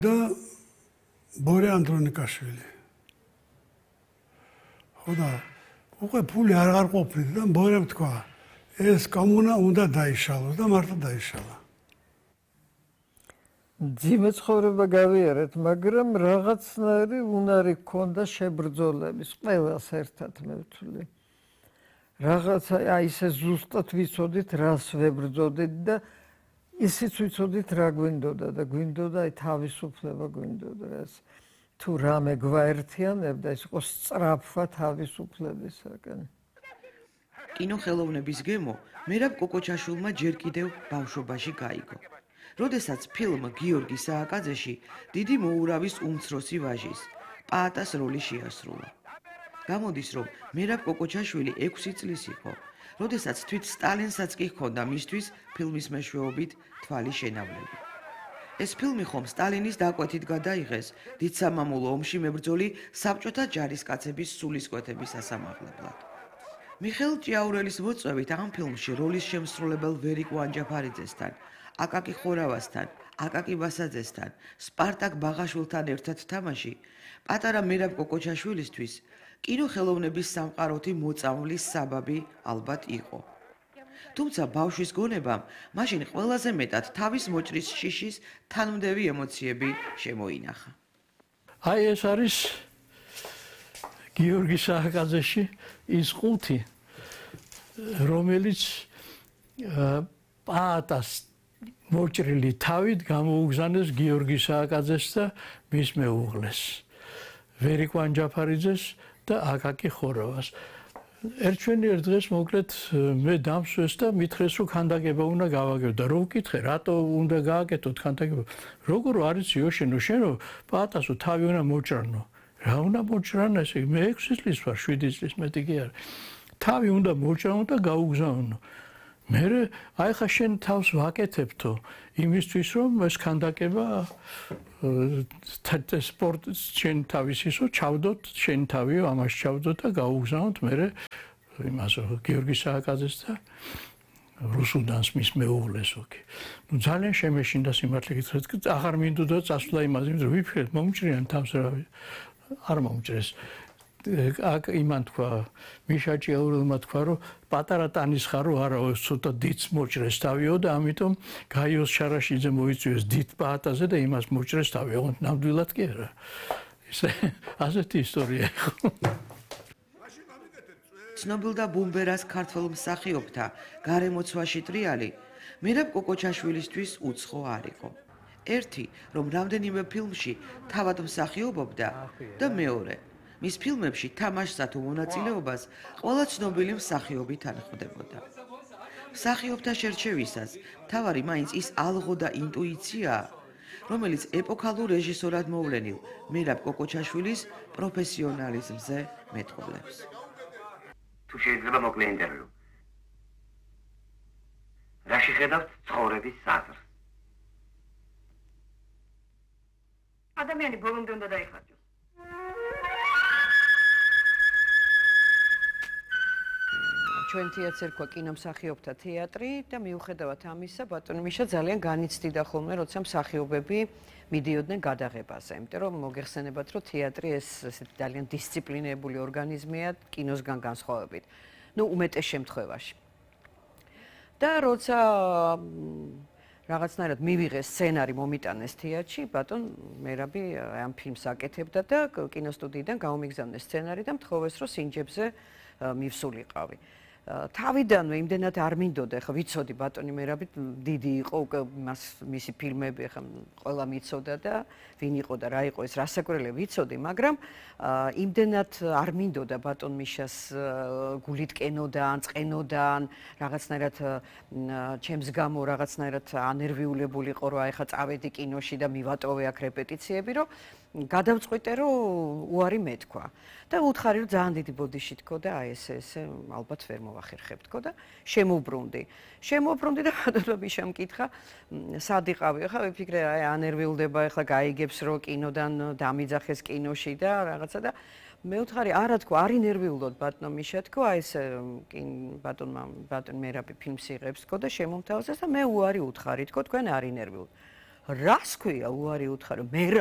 და ბორე ანდრონიკაშვილი. ხო და უკვე ფული აღარ ყოფილი და ბორემ თქვა, ეს კომუნა უნდა დაიშალოს და მართლა დაიშალა. ძიმე ცხოვრება გავიარეთ, მაგრამ რაღაცნაირი უნარი ჰქონდა შებრძოლების ყველას ერთად მე ვთვლი. რაღაცა აი ესე ზუსტად ვიცოდით რას ვებრძოდით და ისიც ვიცოდით რა გვინდოდა და გვინდოდა აი თავისუფლება გვინდოდა რას თუ რამე გვაერთიანებდა ის იყო სწრაფვა თავისუფლებისაკენ. კინოხელოვნების გემო მერაბ კოკოჩაშვილმა ჯერ კიდევ ბავშვობაში გაიგო. როდესაც ფილმ გიორგი სააკაძეში დიდი მოურავის უმცროსი ვაჟის პაატას როლი შეასრულა. გამოდის რომ მერაბ კოკოჩაშვილი 6 წლის იყო, როდესაც თვით სტალინსაც კი ჰქონდა მისთვის ფილმის მეშვეობით თვალი შენავლები. ეს ფილმი ხომ სტალინის დაკვეთით გადაიღეს დიდ სამამულო ომში მებრძოლი საბჭოთა ჯარისკაცების სულისკვეთების სასამართლებლად. მიხეილ ჭიაურელის მოწვევით ამ ფილმში როლის შემსრულებელ ვერიკ ვანჯაფარიძესთან, აკაკი ხორავასთან, აკაკი ბასაძესთან, სპარტაკ ბაღაშვილთან ერთად თამაში პატარა მერაბ კოკოჩაშვილისთვის კინოხელოვნების სამყაროთი მოწამვლის საბაბი ალბათ იყო. თუმცა ბავშვის გონებამ მაშინ ყველაზე მეტად თავის მოჭრის შიშის თანმდევი ემოციები შემოინახა. აი ეს არის გიორგი სააკაძეში ის ყუთი, რომელიც პაატას მოჭრილი თავით გამოუგზავნეს გიორგი სააკაძეს და მის მეუღლეს, ვერიკ ვანჯაფარიძეს და აკაკი ხორავას. ერთჩვენიერ დღეს მოკლედ მე დამსვეს და მითხრეს რომ ქანდაკება უნდა გავაკეთო და რო ვკითხე რატო უნდა გააკეთოთ ქანდაკება, როგორ არის იოშენო შენ რომ პაატასო თავი უნდა მოჭრანო, რა უნდა მოჭრანო ესე მე 6 წლის ვარ 7 წლის მეტი კი არა, თავი უნდა მოჭრანო და გაუგზავნო. მე აი ხა შენ თავს ვაკეთებთო იმისთვის რომ ეს ქანდაკება სპორტ შენ თავის ისო ჩავდოთ შენ თავიო ამას ჩავდოთ და გაუგზავნოთ მე იმას გიორგი სააკაძეს და რუსუდანს მის მეუღლესო კი. ნუ ძალიან შემეშინდა სიმართლე გითხრათ, აღარ მინდოდა წასვლა იმაზე, რომ ვიფიქრეთ მომჭრიან თავს რა არ მომჭრეს. აქ იმან თქვა, მიშა ჭიაურელმა თქვა, რომ პატარა ტანის ხარო არა, ცოტა დიდს მოჭრეს თავიო და ამიტომ გაიოს შარაშიძე მოიწვიეს დიდ პაატაზე და იმას მოჭრეს თავი. ოღონდ ნამდვილად კი არა. ისე ასეთი ისტორია იყო. ცნობილ და ბუმბერას ქართველ მსახიობთა გარემოცვაში ტრიალი მერაბ კოკოჩაშვილისთვის უცხო არ იყო. ერთი, რომ რამდენიმე ფილმში თავად მსახიობობდა და მეორე, მის ფილმებში თამაშსა თუ მონაწილეობას ყველა ცნობილი მსახიობი თანხმდებოდა. მსახიობთა შერჩევისას მთავარი მაინც ის ალღო და ინტუიციაა, რომელიც ეპოქალურ რეჟისორად მოვლენილ მერაბ კოკოჩაშვილის პროფესიონალიზმზე მეტყველებს. თუ შეიძლება მოკლე ინტერვიუ. რა შეხედავთ ცხოვრების საზრს? ადამიანი ბოლომდე უნდა დაიხარჯოს. ჩვენი ცერკვა კინომსახიობთა თეატრი და მიუხედავად ამისა ბატონი მიშა ძალიან განიცდიდა ხოლმე როცა მსახიობები მიდიოდნენ გადაღებაზე, იმიტომ რომ მოგეხსენებათ რომ თეატრი ეს ესეთი ძალიან დისციპლინებული ორგანიზმია კინოსგან განსხვავებით. ნუ უმეტეს შემთხვევაში. და როცა რაღაცნაირად მივიღეს სცენარი მომიტანეს თეატრში, ბატონ მერაბი ამ ფილმს აკეთებდა და კინოსტუდიიდან გამომიგზავნეს სცენარი და მთხოვეს რომ სინჯებზე მივსულიყავი. თავიდანვე იმდენად არ მინდოდა, ხა ვიცოდი ბატონი მერაბი დიდი იყო, უკვე მისი ფილმები ხა ყველა მიცოდა და ვინ იყო და რა იყო ეს რასაკვირველია ვიცოდი, მაგრამ იმდენად არ მინდოდა ბატონ მიშას გულით კენოდან, წყენოდან, რაღაცნაირად ჩემს გამო რაღაცნაირად ანერვიულებული იყო, რომ აი ხა წავედი კინოში და მივატოვე აქ რეპეტიციები, რომ გადავწყვიტე რომ უარი მეთქვა და უთხარი რომ ძალიან დიდი ბოდიში თქო და აი ესე ალბათ ვერ მოვახერხებ თქო და შემოუბრუნდი და ბატონმა მიშამ კითხა სად იყავი ხა ვიფიქრე აი ანერვიულდება ახლა გაიგებს რომ კინოდან დამიძახეს კინოში და რაღაცა და მე უთხარი არა თქო არ ინერვიულოდ ბატონო მიშა თქო აი ეს ბატონ მერაბი ფილმს იღებს თქო და შემომთავაზეს და მე უარი უთხარი თქო თქვენ არ ინერვიულოდ რას ქვია უარი უთხარო მე